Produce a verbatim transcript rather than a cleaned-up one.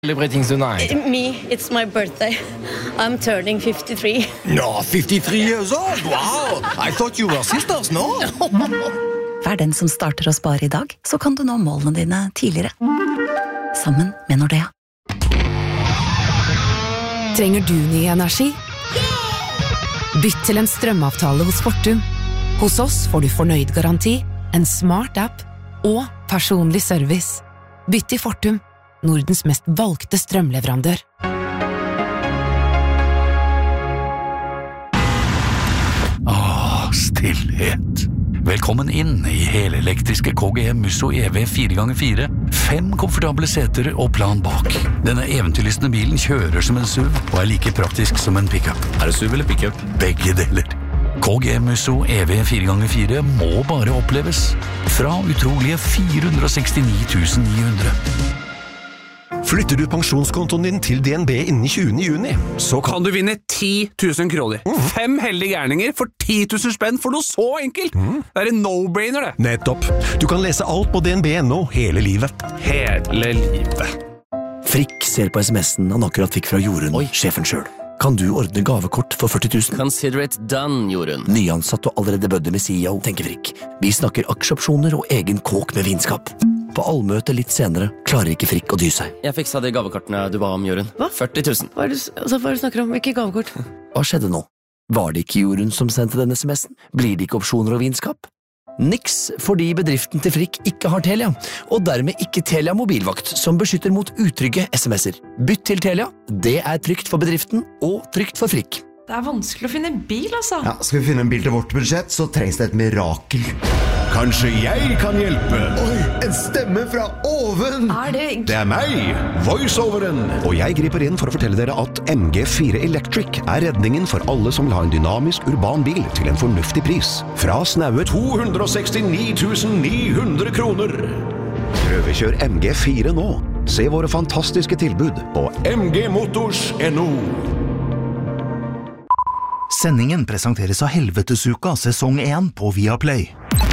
Celebrating tonight? Me, it's my birthday. I'm turning fifty-three. No, fifty-three years old? Wow! I thought you were sisters, no? Vær den som starter å spare i dag, så kan du nå målene dine tidligere. Sammen med Nordea. Trenger du ny energi? Bytt til en strømavtale hos Fortum. Hos oss får du fornøyd garanti, en smart app og personlig service. Bytt til Fortum, Nordens mest valgte strømleverandør. Ah, stillhet. Velkommen inn i helelektriske K G M Musso E V fire ganger fire. Fem komfortable seter og plan bak. Denne eventyrlystne bilen kjører som en S U V og er like praktisk som en pickup. Er det S U V eller pickup? Begge deler. K G M Musso E V fire ganger fire må bare oppleves. Fra utrolige fire hundre og sekstini tusen ni hundre. Flytter du pensjonskontoen din til D N B innen tjuende juni, så kan du vinne ti tusen kroner. Mm. Fem heldige gærninger for ti tusen spenn for noe så enkelt. Mm. Det er en no-brainer, det. Nettopp. Du kan lese alt på D N B punktum no hele livet. Hele livet. Frikk ser på sms'en han akkurat fikk fra Jorunn, Oi. Sjefen selv. Kan du ordne gavekort for førti tusen? Consider it done, Jorunn. Nyansatt og allerede bødde med C E O, tenker Frikk. Vi snakker aksjeopsjoner og egen kåk med vinskap. På allmøte litt senere klarer ikke Frikk å dy seg. Jeg fiksa de gavekortene du ba om, Jorunn. Hva? førti tusen. Hva er det, altså, hva er det du snakker om? Hvilke gavekort? Hva skjedde nå? Var det ikke Jorunn som sendte denne sms'en? Blir det ikke opsjoner og vinskap? Niks, fordi bedriften til Frikk ikke har Telia, og dermed ikke Telia mobilvakt, som beskytter mot utrygge sms'er. Bytt til Telia, det er trygt for bedriften og trygt for Frikk. Det er vanskelig å finne bil, altså. Ja, skal vi finne en bil til vårt budsjett, så trengs det et mirakel. Kanskje jeg kan hjelpe? Oi, en stemme fra oven! Er det... Det er meg, voiceoveren. Og jeg griper inn for å fortelle dere at M G fire Electric er redningen for alle som vil ha en dynamisk urban bil til en fornuftig pris. Fra snaue to hundre og sekstini tusen ni hundre kroner. Prøvekjør M G fire nå. Se våre fantastiske tilbud på m g motors punktum no. Sendingen presenteres av Helvetesuka sesong én på Viaplay.